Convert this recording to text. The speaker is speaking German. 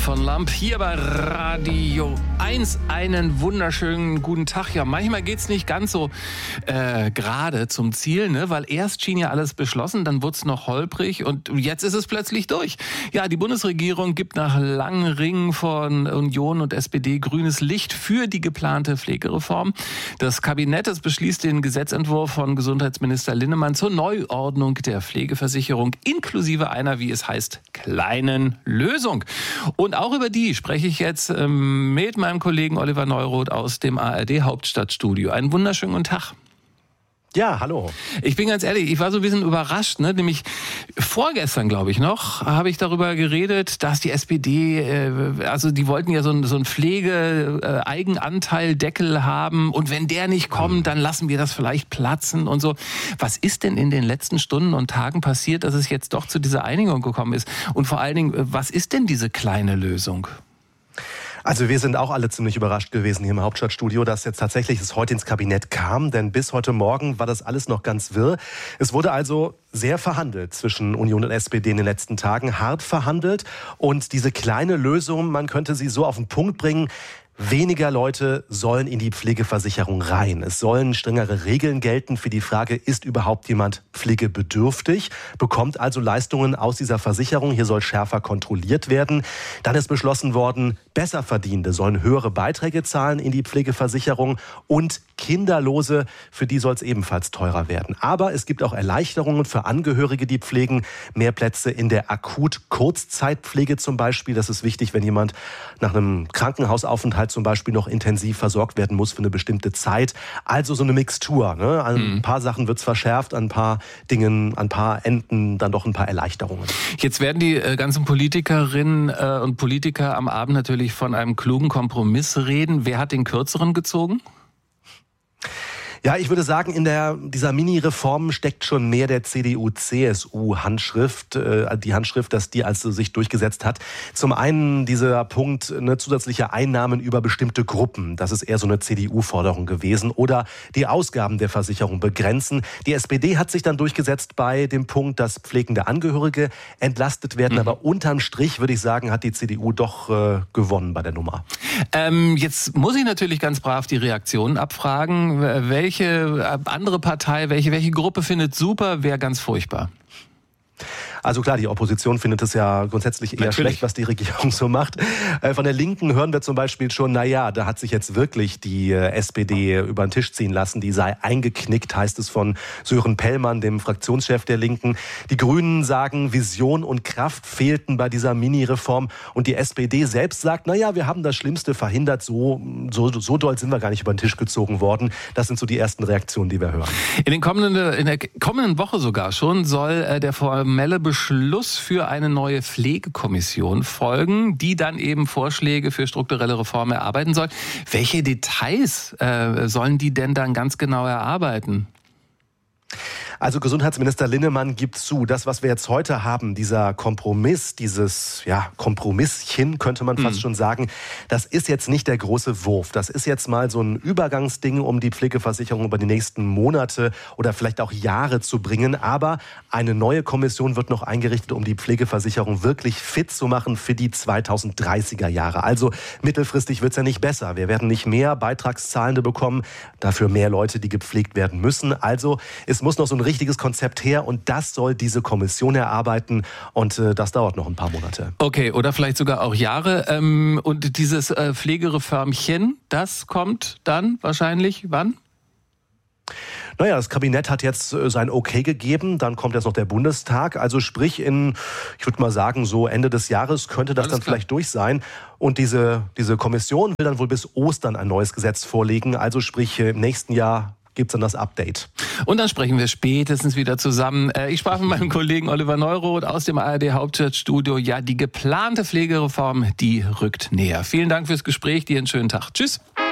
von Lamp hier bei Radio 1. Einen wunderschönen guten Tag. Ja, manchmal geht's nicht ganz so gerade zum Ziel, ne? Weil erst schien ja alles beschlossen, dann wurde es noch holprig und jetzt ist es plötzlich durch. Ja, die Bundesregierung gibt nach langen Ringen von Union und SPD grünes Licht für die geplante Pflegereform. Das Kabinett beschließt den Gesetzentwurf von Gesundheitsminister Linnemann zur Neuordnung der Pflegeversicherung inklusive einer, wie es heißt, kleinen Lösung. Und auch über die spreche ich jetzt mit meinem Kollegen Oliver Neuroth aus dem ARD Hauptstadtstudio. Einen wunderschönen guten Tag. Ja, hallo. Ich bin ganz ehrlich, ich war so ein bisschen überrascht, ne? Nämlich vorgestern, glaube ich noch, habe ich darüber geredet, dass die SPD, also die wollten ja so einen Pflege-Eigenanteil-Deckel haben und wenn der nicht kommt, dann lassen wir das vielleicht platzen und so. Was ist denn in den letzten Stunden und Tagen passiert, dass es jetzt doch zu dieser Einigung gekommen ist? Und vor allen Dingen, was ist denn diese kleine Lösung? Also wir sind auch alle ziemlich überrascht gewesen hier im Hauptstadtstudio, dass jetzt tatsächlich es heute ins Kabinett kam, denn bis heute Morgen war das alles noch ganz wirr. Es wurde also sehr verhandelt zwischen Union und SPD in den letzten Tagen, hart verhandelt und diese kleine Lösung, man könnte sie so auf den Punkt bringen: Weniger Leute sollen in die Pflegeversicherung rein. Es sollen strengere Regeln gelten für die Frage, ist überhaupt jemand pflegebedürftig, bekommt also Leistungen aus dieser Versicherung. Hier soll schärfer kontrolliert werden. Dann ist beschlossen worden, Besserverdienende sollen höhere Beiträge zahlen in die Pflegeversicherung und Kinderlose, für die soll es ebenfalls teurer werden. Aber es gibt auch Erleichterungen für Angehörige, die pflegen. Mehr Plätze in der Akut-Kurzzeitpflege zum Beispiel. Das ist wichtig, wenn jemand nach einem Krankenhausaufenthalt zum Beispiel noch intensiv versorgt werden muss für eine bestimmte Zeit. Also so eine Mixtur, ne? An ein paar Sachen wird es verschärft, an ein paar Dingen, an ein paar Enden dann doch ein paar Erleichterungen. Jetzt werden die ganzen Politikerinnen und Politiker am Abend natürlich von einem klugen Kompromiss reden. Wer hat den kürzeren gezogen? Ja, ich würde sagen, in dieser Mini-Reform steckt schon mehr der CDU-CSU-Handschrift, die Handschrift, dass die also sich durchgesetzt hat. Zum einen dieser Punkt, zusätzliche Einnahmen über bestimmte Gruppen. Das ist eher so eine CDU-Forderung gewesen. Oder die Ausgaben der Versicherung begrenzen. Die SPD hat sich dann durchgesetzt bei dem Punkt, dass pflegende Angehörige entlastet werden. Aber unterm Strich, würde ich sagen, hat die CDU doch gewonnen bei der Nummer. Jetzt muss ich natürlich ganz brav die Reaktionen abfragen. Welche andere Partei, welche Gruppe findet super, wer ganz furchtbar? Also klar, die Opposition findet es ja grundsätzlich eher schlecht, was die Regierung so macht. Von der Linken hören wir zum Beispiel schon, da hat sich jetzt wirklich die SPD über den Tisch ziehen lassen. Die sei eingeknickt, heißt es von Sören Pellmann, dem Fraktionschef der Linken. Die Grünen sagen, Vision und Kraft fehlten bei dieser Mini-Reform. Und die SPD selbst sagt, wir haben das Schlimmste verhindert. So doll sind wir gar nicht über den Tisch gezogen worden. Das sind so die ersten Reaktionen, die wir hören. In der kommenden Woche sogar schon soll der formelle Beschluss für eine neue Pflegekommission folgen, die dann eben Vorschläge für strukturelle Reformen erarbeiten soll. Welche Details sollen die denn dann ganz genau erarbeiten? Also Gesundheitsminister Linnemann gibt zu, das, was wir jetzt heute haben, dieser Kompromiss, dieses Kompromisschen, könnte man fast schon sagen, das ist jetzt nicht der große Wurf. Das ist jetzt mal so ein Übergangsding, um die Pflegeversicherung über die nächsten Monate oder vielleicht auch Jahre zu bringen. Aber eine neue Kommission wird noch eingerichtet, um die Pflegeversicherung wirklich fit zu machen für die 2030er Jahre. Also mittelfristig wird es ja nicht besser. Wir werden nicht mehr Beitragszahlende bekommen, dafür mehr Leute, die gepflegt werden müssen. Also es muss noch so ein richtiges Konzept her und das soll diese Kommission erarbeiten und das dauert noch ein paar Monate. Okay, oder vielleicht sogar auch Jahre. Und dieses Pflegereformchen, das kommt dann wahrscheinlich wann? Das Kabinett hat jetzt sein Okay gegeben, dann kommt jetzt noch der Bundestag. Also sprich ich würde mal sagen, so Ende des Jahres könnte das dann vielleicht durch sein. Und diese Kommission will dann wohl bis Ostern ein neues Gesetz vorlegen. Also sprich im nächsten Jahr gibt es dann das Update. Und dann sprechen wir spätestens wieder zusammen. Ich sprach mit meinem Kollegen Oliver Neuroth aus dem ARD Hauptstadtstudio. Ja, die geplante Pflegereform, die rückt näher. Vielen Dank fürs Gespräch, dir einen schönen Tag. Tschüss.